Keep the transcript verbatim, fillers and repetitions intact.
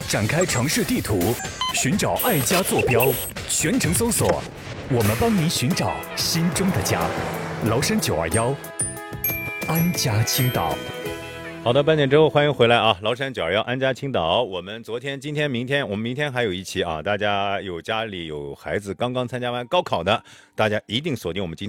展开城市地图，寻找爱家坐标，全程搜索，我们帮您寻找心中的家。崂山九二幺，安家青岛。 好的，半点之后欢迎回来啊！崂山九二幺安家青岛，我们昨天、今天、明天，我们明天还有一期啊！大家有家里有孩子刚刚参加完高考的，大家一定锁定我们今天。